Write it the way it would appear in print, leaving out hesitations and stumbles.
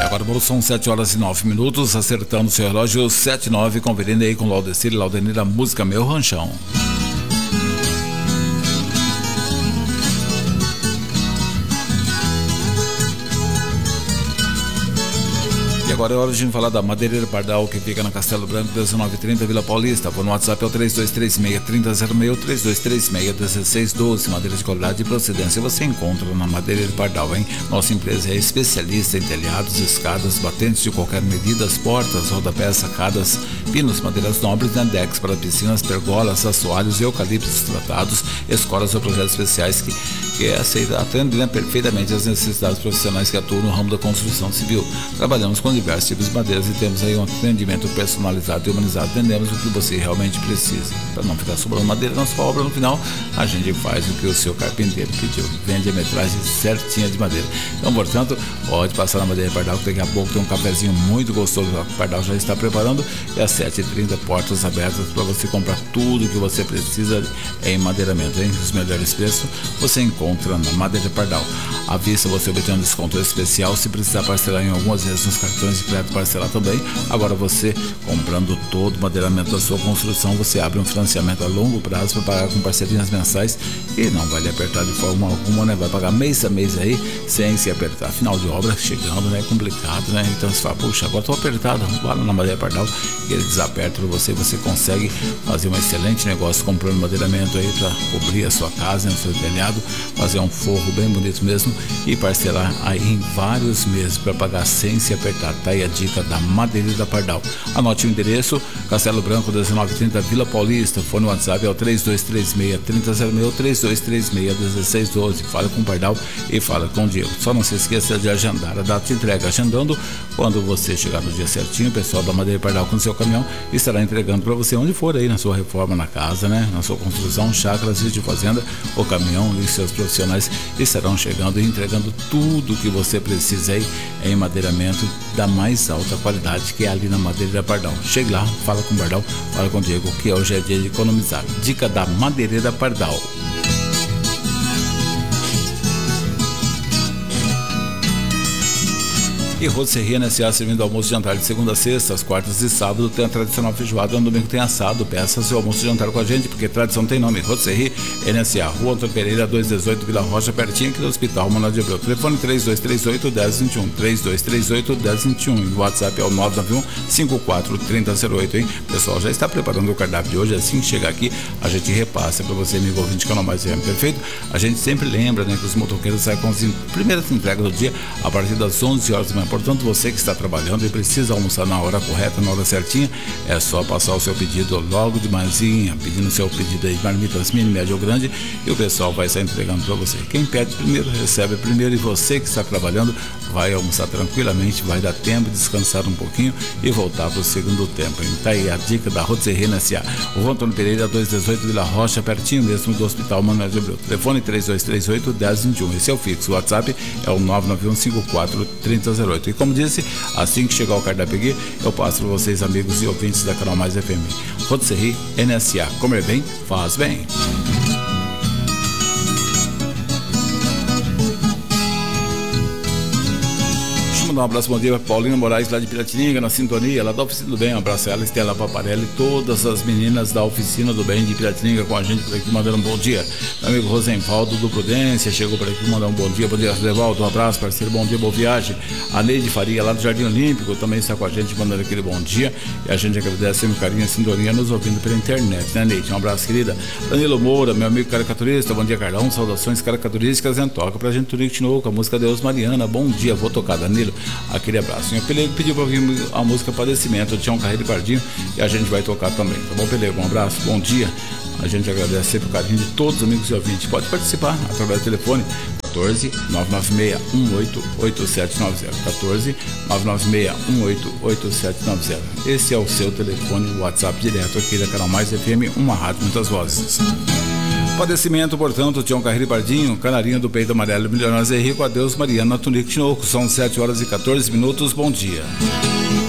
Agora são 7h09, acertando o seu relógio 7h09, conferindo aí com Laudecir e Laudenir a música Meu Ranchão. E agora é hora de a gente falar da Madeireira Pardal, que fica na Castelo Branco, 1930, Vila Paulista. Por no WhatsApp é o 3236-3006, 3236-1612. Madeira de qualidade e procedência você encontra na Madeireira Pardal, hein? Nossa empresa é especialista em telhados, escadas, batentes de qualquer medida, portas, rodapés, sacadas, pinos, madeiras nobres, Dendex para piscinas, pergolas, assoalhos, eucaliptos tratados, escolas ou projetos especiais que atendem perfeitamente as necessidades profissionais que atuam no ramo da construção civil. Trabalhamos com diversos tipos de madeiras e temos aí um atendimento personalizado e humanizado. Atendemos o que você realmente precisa. Para não ficar sobrando madeira na sua obra, no final a gente faz o que o seu carpinteiro pediu. Vende a metragem certinha de madeira. Então, portanto, pode passar na Madeireira Pardal, que daqui a pouco tem um cafezinho muito gostoso que o Pardal já está preparando. E às 7h30, portas abertas para você comprar tudo que você precisa em madeiramento, hein? Os melhores preços você encontra na Madeireira Pardal. À vista você obtém um desconto especial. Se precisar parcelar em algumas vezes nos cartões de crédito, parcelar também. Agora você, comprando todo o madeiramento da sua construção, você abre um financiamento a longo prazo para pagar com parcelinhas mensais e não vai lhe apertar de forma alguma, né? Vai pagar mês a mês aí sem se apertar. Final de obra chegando, né? É complicado, né? Então você fala, puxa, agora estou apertado. Vá lá na Madeireira Pardal que ele desaperta para você. Você consegue fazer um excelente negócio comprando madeiramento aí para cobrir a sua casa, né? O seu telhado, fazer um forro bem bonito mesmo e parcelar aí em vários meses para pagar sem se apertar. Tá aí a dica da Madeireira Pardal. Anote o endereço: Castelo Branco, 1930, Vila Paulista. Fone no WhatsApp é o 3236-3006, 3236-1612. Fala com o Pardal e fala com o Diego. Só não se esqueça de agendar a data de entrega. Agendando, quando você chegar no dia certinho, o pessoal da Madeireira Pardal com o seu caminhão estará entregando para você onde for aí, na sua reforma, na casa, né? Na sua construção, chácara, sítio, fazenda, o caminhão e seus profissionais estarão chegando e entregando tudo que você precisa aí em madeiramento da mais alta qualidade, que é ali na Madeireira Pardal. Chegue lá, fala com o Pardal, fala com o Diego, que hoje é dia de economizar. Dica da Madeireira Pardal. E Rotisserie NSA servindo almoço e jantar de segunda a sexta, às quartas e sábado tem a tradicional feijoada, no domingo tem assado. Peça seu almoço e jantar com a gente, porque tradição tem nome. Rotisserie NSA, Rua Antônio Pereira, 218, Vila Rocha, pertinho aqui do Hospital Manuel de Abreu. Telefone 3238-1021, 3238-1021. O WhatsApp é o 991-543008, hein? O pessoal já está preparando o cardápio de hoje. Assim que chegar aqui, a gente repassa para você, amigo ouvinte, que não mais é perfeito. A gente sempre lembra, né, que os motoqueiros saem com as primeiras entregas do dia a partir das 11 horas da manhã. Portanto, você que está trabalhando e precisa almoçar na hora correta, na hora certinha, é só passar o seu pedido logo de manhãzinha, pedindo o seu pedido aí de marmitas mini, média ou grande, e o pessoal vai estar entregando para você. Quem pede primeiro, recebe primeiro, e você que está trabalhando vai almoçar tranquilamente, vai dar tempo de descansar um pouquinho e voltar para o segundo tempo. Então, aí a dica da Rotisserie NSA. O Rua Antônio Pereira, 218, Vila Rocha, pertinho mesmo do Hospital Manuel de Abreu. Telefone 3238-1021. Esse é o fixo. O WhatsApp é o 991-543008. E como disse, assim que chegar o cardápio aqui, eu passo para vocês, amigos e ouvintes da Canal Mais FM. Rotisserie NSA. Comer bem, faz bem. Mandar um abraço, bom dia para Paulina Moraes, lá de Piratininga, na sintonia, lá da Oficina do Bem. Um abraço a ela, Estela Paparelli, todas as meninas da Oficina do Bem de Piratininga com a gente por aqui, mandando um bom dia. Meu amigo Rosenvaldo do Prudência chegou por aqui, mandando um bom dia. Bom dia, Rosenvaldo, um abraço, parceiro, bom dia, boa viagem. A Neide Faria, lá do Jardim Olímpico, também está com a gente, mandando aquele bom dia. E a gente agradece o carinho e a sintonia, nos ouvindo pela internet, né, Neide? Um abraço, querida. Danilo Moura, meu amigo caricaturista, bom dia, Carlão, saudações caricaturísticas em toca pra gente, Tunico Tinoco, a música Deus Mariana, bom dia, vou tocar, Danilo. Aquele abraço. O Pelego pediu para ouvir a música Padecimento, tinha um Carreiro Pardinho, e a gente vai tocar também, tá bom, Pelego? Um abraço, bom dia. A gente agradece sempre o carinho de todos os amigos e ouvintes. Pode participar através do telefone 14 996 188790, 14 996 188790. Esse é o seu telefone WhatsApp direto aqui da Canal Mais FM, uma rádio, muitas vozes. Padecimento, portanto, Tião Carreiro Pardinho, Canarinho do Peito Amarelo, Milionários Henrico, adeus Mariana, Tunico Tinoco. São 7h14, bom dia.